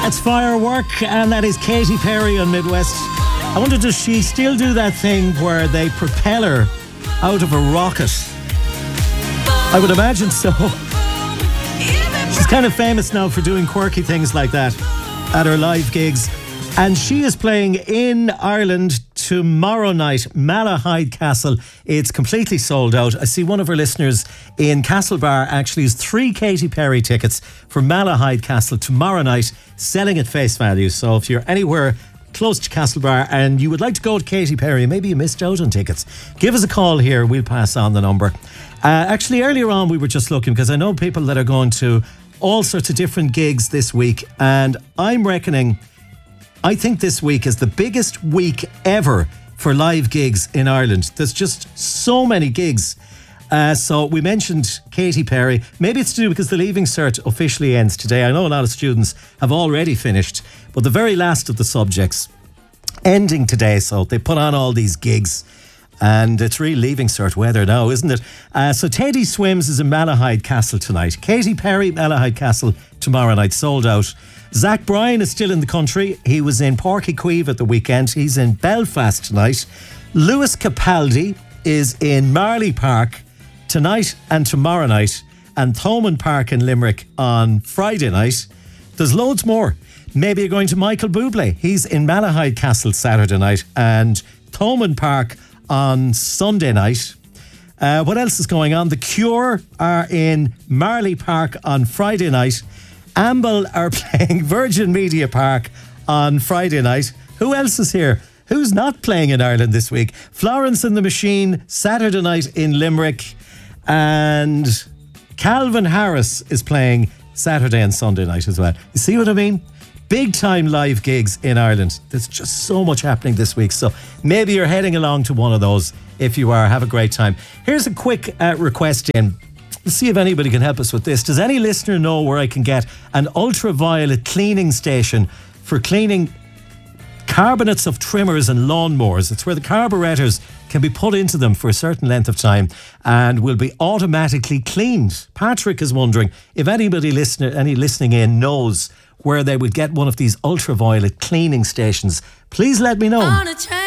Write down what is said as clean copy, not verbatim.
That's Firework, and that is Katy Perry on Midwest. I wonder, does she still do that thing where they propel her out of a rocket? I would imagine so. She's kind of famous now for doing quirky things like that at her live gigs. And she is playing in Ireland tomorrow night, Malahide Castle. It's completely sold out. I see one of our listeners in Castlebar actually has 3 Katy Perry tickets for Malahide Castle tomorrow night, selling at face value. So if you're anywhere close to Castlebar and you would like to go to Katy Perry, maybe you missed out on tickets, give us a call here. We'll pass on the number. Actually, earlier on we were just looking, because I know people that are going to all sorts of different gigs this week, and I'm reckoning, I think this week is the biggest week ever for live gigs in Ireland. There's just so many gigs. So we mentioned Katy Perry. Maybe it's to do because the Leaving Cert officially ends today. I know a lot of students have already finished, but the very last of the subjects ending today. So they put on all these gigs, and it's really Leaving Cert weather now, isn't it? So Teddy Swims is in Malahide Castle tonight. Katy Perry, Malahide Castle tomorrow night, sold out. Zach Bryan is still in the country. He was in Páirc Uí Chaoimh at the weekend. He's in Belfast tonight. Lewis Capaldi is in Marley Park tonight and tomorrow night, and Thomond Park in Limerick on Friday night. There's loads more. Maybe you're going to Michael Bublé. He's in Malahide Castle Saturday night and Thomond Park on Sunday night. What else is going on? The Cure are in Marley Park on Friday night. Amble are playing Virgin Media Park on Friday night. Who else is here? Who's not playing in Ireland this week? Florence and the Machine, Saturday night in Limerick. And Calvin Harris is playing Saturday and Sunday night as well. You see what I mean? Big time live gigs in Ireland. There's just so much happening this week. So maybe you're heading along to one of those. If you are, have a great time. Here's a quick request in. Let's see if anybody can help us with this. Does any listener know where I can get an ultraviolet cleaning station for cleaning carbonates of trimmers and lawnmowers? It's where the carburetors can be put into them for a certain length of time and will be automatically cleaned. Patrick is wondering if anybody listening in knows where they would get one of these ultraviolet cleaning stations. Please let me know.